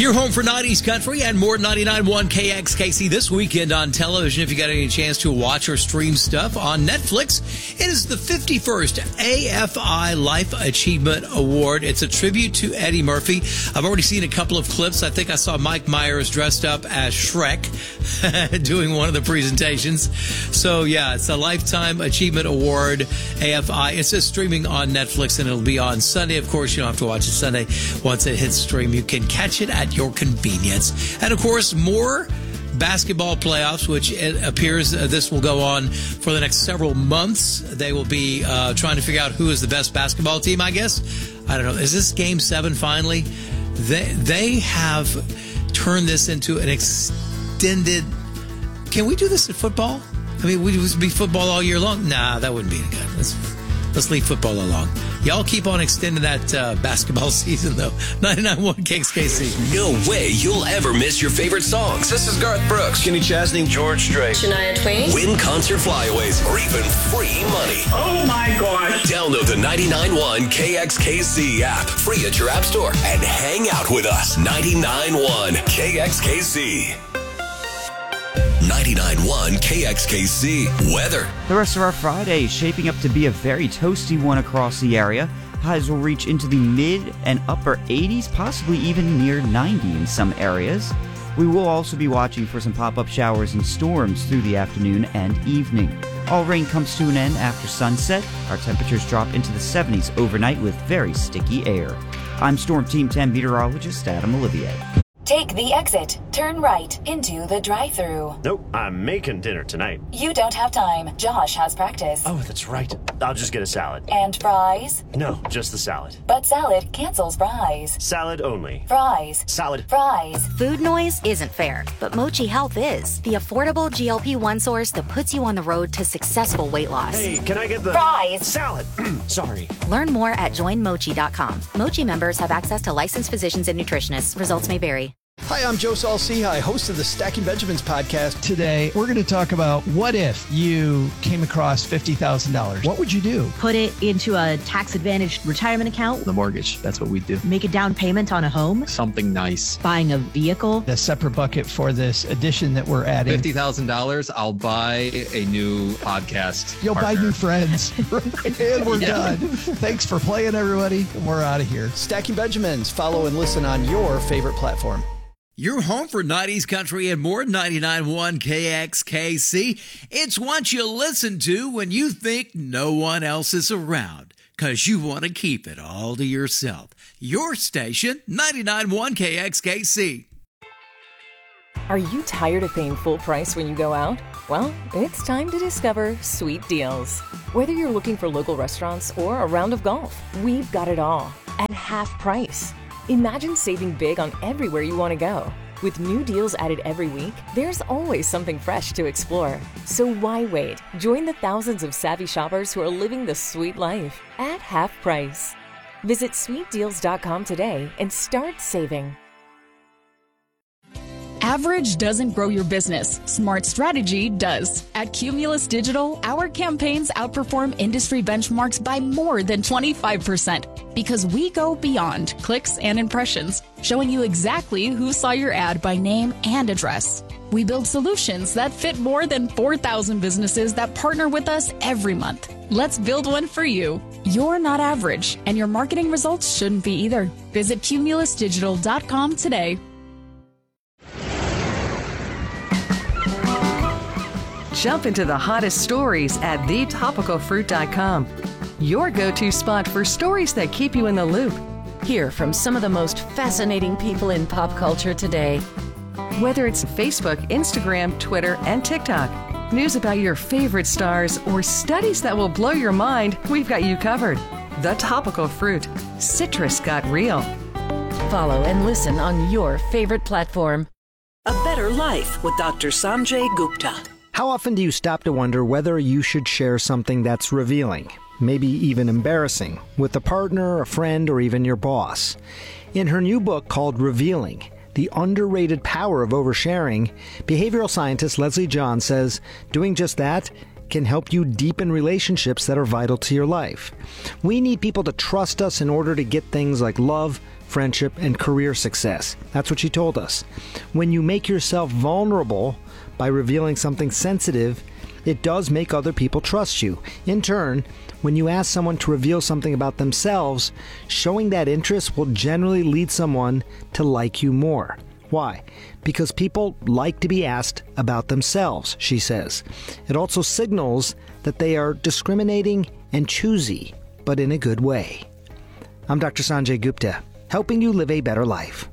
You're home for 90s country and more 99.1 KXKC this weekend on television. If you got any chance to watch or stream stuff on Netflix, it is the 51st AFI Life Achievement Award. It's a tribute to Eddie Murphy. I've already seen a couple of clips. I think I saw Mike Myers dressed up as Shrek doing one of the presentations. So yeah, it's a Lifetime Achievement Award, AFI. It's just streaming on Netflix and it'll be on Sunday. Of course, you don't have to watch it Sunday. Once it hits stream, you can catch it at your convenience. And of course, more basketball playoffs, which it appears this will go on for the next several months. They will be trying to figure out who is the best basketball team, I guess. I don't know. Is this Game 7 finally? They have turned this into an extended... Can we do this in football? I mean, would it be football all year long? Nah, that wouldn't be good. Let's leave football alone. Y'all keep on extending that basketball season, though. 99.1 KXKC. No way you'll ever miss your favorite songs. This is Garth Brooks, Kenny Chesney, George Strait, Shania Twain. Win concert flyaways or even free money. Oh my gosh. Download the 99.1 KXKC app free at your app store and hang out with us. 99.1 KXKC. 99.1 KXKC weather. The rest of our Friday is shaping up to be a very toasty one across the area. Highs will reach into the mid and upper 80s, possibly even near 90 in some areas. We will also be watching for some pop-up showers and storms through the afternoon and evening. All rain comes to an end after sunset. Our temperatures drop into the 70s overnight with very sticky air. I'm Storm Team 10 meteorologist Adam Olivier. Take the exit. Turn right into the drive-thru. Nope, I'm making dinner tonight. You don't have time. Josh has practice. Oh, that's right. I'll just get a salad. And fries? No, just the salad. But salad cancels fries. Salad only. Fries. Salad. Fries. Food noise isn't fair, but Mochi Health is. The affordable GLP-1 source that puts you on the road to successful weight loss. Hey, can I get the... Fries. Salad. Sorry. Learn more at joinmochi.com. Mochi members have access to licensed physicians and nutritionists. Results may vary. Hi, I'm Joe Saul-Sehy, host of the Stacking Benjamins podcast. Today, we're going to talk about what if you came across $50,000? What would you do? Put it into a tax-advantaged retirement account. The mortgage, that's what we do. Make a down payment on a home. Something nice. Buying a vehicle. A separate bucket for this addition that we're adding. $50,000, I'll buy a new podcast. You'll partner. buy new friends. And we're done. Thanks for playing, everybody. And we're out of here. Stacking Benjamins. Follow and listen on your favorite platform. You're home for 90s country and more. 99.1 KXKC. It's what you listen to when you think no one else is around, because you want to keep it all to yourself. Your station, 99.1 KXKC. Are you tired of paying full price when you go out? Well, it's time to discover Sweet Deals. Whether you're looking for local restaurants or a round of golf, we've got it all at half price. Imagine saving big on everywhere you want to go. With new deals added every week, there's always something fresh to explore. So why wait? Join the thousands of savvy shoppers who are living the sweet life at half price. Visit sweetdeals.com today and start saving. Average doesn't grow your business. Smart strategy does. At Cumulus Digital, our campaigns outperform industry benchmarks by more than 25% because we go beyond clicks and impressions, showing you exactly who saw your ad by name and address. We build solutions that fit more than 4,000 businesses that partner with us every month. Let's build one for you. You're not average, and your marketing results shouldn't be either. Visit cumulusdigital.com today. Jump into the hottest stories at thetopicalfruit.com. Your go-to spot for stories that keep you in the loop. Hear from some of the most fascinating people in pop culture today. Whether it's Facebook, Instagram, Twitter, and TikTok, news about your favorite stars, or studies that will blow your mind, we've got you covered. The Topical Fruit. Citrus got real. Follow and listen on your favorite platform. A Better Life with Dr. Sanjay Gupta. How often do you stop to wonder whether you should share something that's revealing, maybe even embarrassing, with a partner, a friend, or even your boss? In her new book called Revealing, The Underrated Power of Oversharing, behavioral scientist Leslie John says doing just that can help you deepen relationships that are vital to your life. We need people to trust us in order to get things like love, friendship, and career success. That's what she told us. When you make yourself vulnerable by revealing something sensitive, it does make other people trust you. In turn, when you ask someone to reveal something about themselves, showing that interest will generally lead someone to like you more. Why? Because people like to be asked about themselves, she says. It also signals that they are discriminating and choosy, but in a good way. I'm Dr. Sanjay Gupta, helping you live a better life.